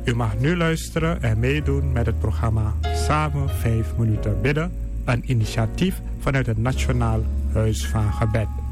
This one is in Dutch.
U mag nu luisteren en meedoen met het programma Samen 5 minuten bidden, een initiatief vanuit het Nationaal Huis van Gebed.